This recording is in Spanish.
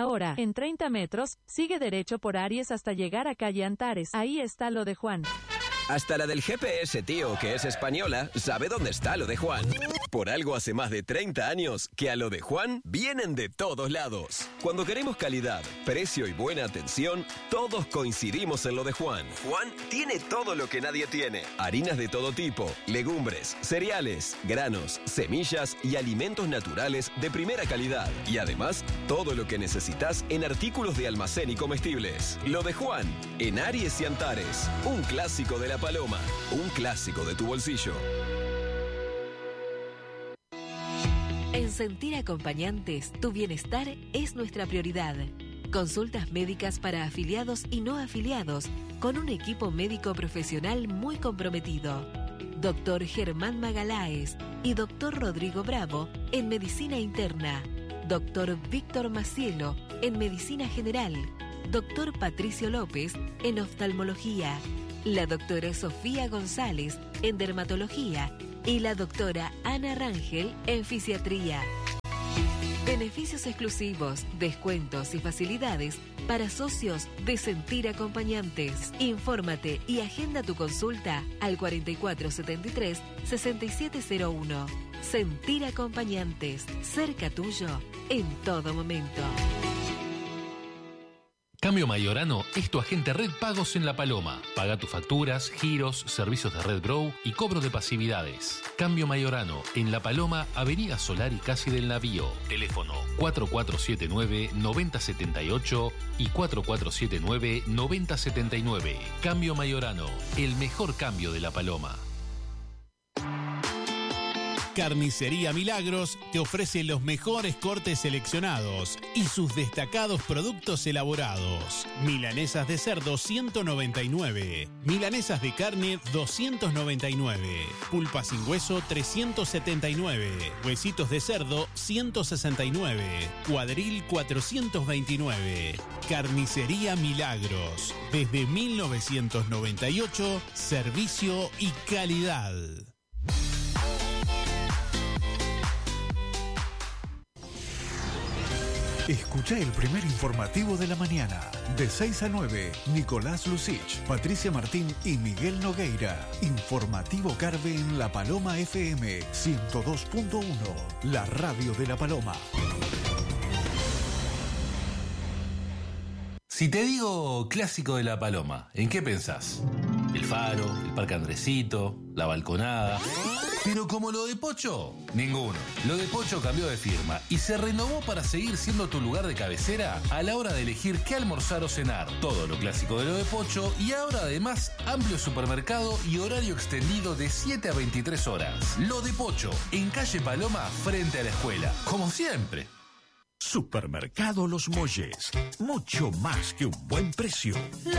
Ahora, en 30 metros, sigue derecho por Aries hasta llegar a calle Antares. Ahí está lo de Juan. Hasta la del GPS, tío, que es española, sabe dónde está lo de Juan. Por algo hace más de 30 años que a lo de Juan vienen de todos lados. Cuando queremos calidad, precio y buena atención, todos coincidimos en lo de Juan. Juan tiene todo lo que nadie tiene. Harinas de todo tipo, legumbres, cereales, granos, semillas y alimentos naturales de primera calidad. Y además, todo lo que necesitas en artículos de almacén y comestibles. Lo de Juan, en Aries y Antares. Un clásico de la Paloma, un clásico de tu bolsillo. En Sentir Acompañantes, tu bienestar es nuestra prioridad. Consultas médicas para afiliados y no afiliados, con un equipo médico profesional muy comprometido. Dr. Germán Magaláes y Dr. Rodrigo Bravo en Medicina Interna. Dr. Víctor Macielo en Medicina General. Dr. Patricio López en Oftalmología. La doctora Sofía González en Dermatología y la doctora Ana Rangel en Fisiatría. Beneficios exclusivos, descuentos y facilidades para socios de Sentir Acompañantes. Infórmate y agenda tu consulta al 4473-6701. Sentir Acompañantes, cerca tuyo en todo momento. Cambio Mayorano es tu agente Red Pagos en La Paloma. Paga tus facturas, giros, servicios de Red Bro y cobro de pasividades. Cambio Mayorano en La Paloma, Avenida Solar y Casi del Navío. Teléfono 4479-9078 y 4479-9079. Cambio Mayorano, el mejor cambio de La Paloma. Carnicería Milagros te ofrece los mejores cortes seleccionados y sus destacados productos elaborados. Milanesas de cerdo 199, milanesas de carne 299, pulpa sin hueso 379, huesitos de cerdo 169, cuadril 429. Carnicería Milagros, desde 1998, servicio y calidad. Escucha el primer informativo de la mañana. De 6 a 9, Nicolás Lucich, Patricia Martín y Miguel Nogueira. Informativo Carve en La Paloma FM 102.1, la radio de La Paloma. Si te digo clásico de La Paloma, ¿en qué pensás? El Faro, el Parque Andresito, la Balconada. Pero como lo de Pocho, ninguno. Lo de Pocho cambió de firma y se renovó para seguir siendo tu lugar de cabecera a la hora de elegir qué almorzar o cenar. Todo lo clásico de lo de Pocho y ahora además amplio supermercado y horario extendido de 7 a 23 horas. Lo de Pocho, en calle Paloma, frente a la escuela. Como siempre. Supermercado Los Molles, mucho más que un buen precio.